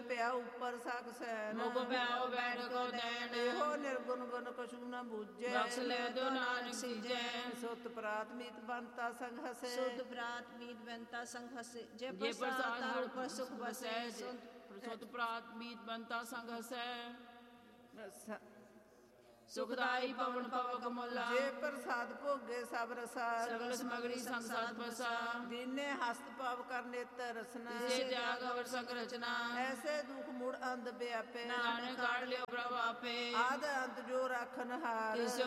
ਪਿਆ ਉਪਰ ਸਕਸੈਨ ਮੁਖ ਪਿਆਓ ਬੈਠ ਕੋ ਦੇਣ ਇਹੋ ਨਿਰਗੁਣ ਗੁਣ ਕਛੂ ਨ ਬੂਝੈ ਬਖਸ਼ ਲੈ ਦੋ ਨਾਨਕ ਸੀਜੈ ਸੁਤ ਪ੍ਰਾਤਮੀਤ ਬੰਤਾ ਸੰਗ ਹਸੈ ਸੁਧ ਪ੍ਰਾਤ ਮੀਤ ਬੰਤਾ ਸੰਗ ਹਸੇ ਜੇ ਜੇ ਪ੍ਰਸਾਦ ਪ੍ਰਸਾਦ ਹਰ ਹਰ ਪਰ ਸੁਖ ਬਸੈ ਸੁਤ ਪ੍ਰਾਤ ਮੀਤ ਬੰਤਾ ਸੰਗ ਹਸੈ ਸ- ਸੁਖਦਾਈ ਪਵਨ ਪਵਕ ਮੁਲਾ ਜੇ ਪ੍ਰਸਾਦ ਭੋਗੇ ਸਭ ਰਸਾ ਸਗਲ ਸਮਗਰੀ ਸੰਸਾਰ ਬਸਾ ਦੀਨੇ ਹਸਤ ਪਾਵ ਕਰ ਨੇਤਰ ਰਸਨਾ ਜੇ ਤਿਆਗ ਅਵਰ ਸੰਗ ਰਚਨਾ ਐਸੇ ਦੁਖ ਮੁੜ ਅੰਧ ਵਿਆਪੇ ਨਾਨਕ ਕਾਢ ਲਿਓ ਪ੍ਰਭ ਆਪੇ ਆਦ ਅੰਤ ਜੋ ਰਾਖਨ ਹਾਰ ਤਿਸ